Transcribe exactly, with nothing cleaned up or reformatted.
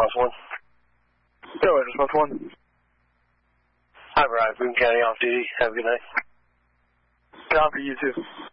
Response one. Go ahead, Response one. Hi, Verizon, Boone County off duty. Have a good night. Copy, you too.